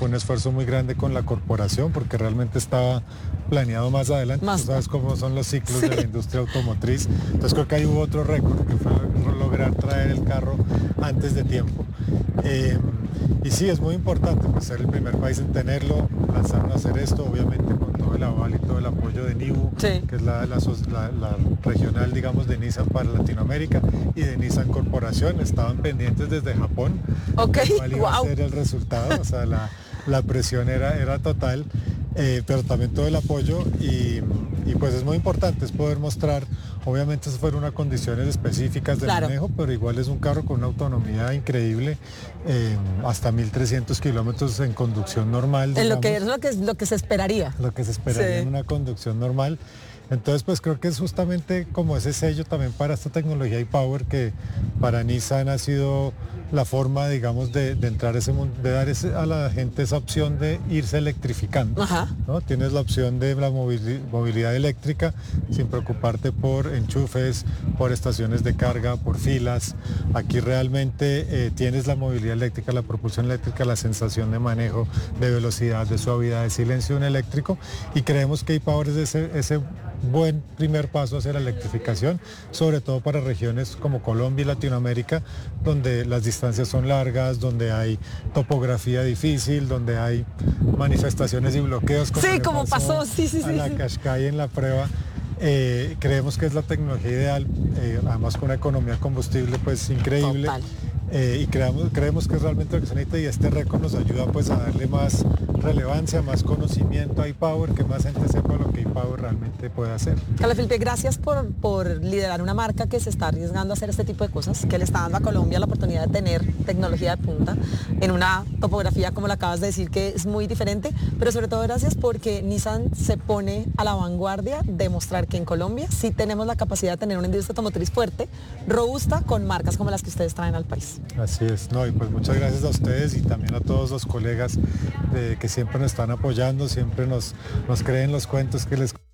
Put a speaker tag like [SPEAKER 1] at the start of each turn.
[SPEAKER 1] fue un esfuerzo muy grande con la corporación porque realmente estaba planeado más adelante. Tú sabes cómo son los ciclos de la industria automotriz. Entonces creo que ahí hubo otro récord que fue lograr traer el carro antes de tiempo. Y sí, es muy importante pues, ser el primer país en tenerlo, lanzaron a hacer esto, obviamente con todo el aval y todo el apoyo de NIBU, que es la regional, digamos, de Nissan para Latinoamérica y de Nissan Corporación. Estaban pendientes desde Japón, cuál iba a ser el resultado, o sea, la presión era total, pero también todo el apoyo y pues es muy importante, es poder mostrar. Obviamente eso fueron unas condiciones específicas de manejo, pero igual es un carro con una autonomía increíble, hasta 1.300 kilómetros en conducción normal.
[SPEAKER 2] En lo que se esperaría.
[SPEAKER 1] Lo que se esperaría en una conducción normal. Entonces, pues creo que es justamente como ese sello también para esta tecnología e-Power que para Nissan ha sido la forma, digamos, de entrar a ese mundo, de dar a la gente esa opción de irse electrificando. ¿No? Tienes la opción de la movilidad eléctrica sin preocuparte por enchufes, por estaciones de carga, por filas. Aquí realmente tienes la movilidad eléctrica, la propulsión eléctrica, la sensación de manejo, de velocidad, de suavidad, de silencio en eléctrico y creemos que e-Power es ese buen primer paso hacia la electrificación, sobre todo para regiones como Colombia y Latinoamérica, donde las distancias son largas, donde hay topografía difícil, donde hay manifestaciones y bloqueos.
[SPEAKER 2] Como pasó,
[SPEAKER 1] a la Qashqai en la prueba. Creemos que es la tecnología ideal, además con una economía de combustible pues increíble.
[SPEAKER 2] Total.
[SPEAKER 1] Y creemos que es realmente lo que se necesita y este récord nos ayuda pues a darle más relevancia, más conocimiento a e-Power, que más gente sepa lo que e-Power realmente puede hacer.
[SPEAKER 2] Carlos Felipe, gracias por liderar una marca que se está arriesgando a hacer este tipo de cosas, que le está dando a Colombia la oportunidad de tener tecnología de punta en una topografía como la acabas de decir que es muy diferente, pero sobre todo gracias porque Nissan se pone a la vanguardia de mostrar que en Colombia sí tenemos la capacidad de tener una industria automotriz fuerte, robusta, con marcas como las que ustedes traen al país.
[SPEAKER 1] Así es, y pues muchas gracias a ustedes y también a todos los colegas que siempre nos están apoyando, siempre nos creen los cuentos que les